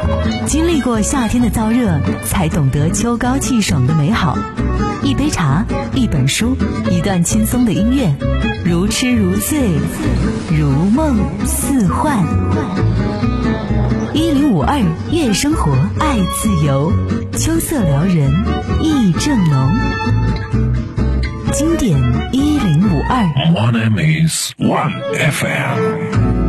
经历过夏天的燥热，才懂得秋高气爽的美好。一杯茶，一本书，一段轻松的音乐，如痴如醉，如梦似幻。1052夜生活，爱自由，秋色撩人，意正浓。经典1052 One M is One FM。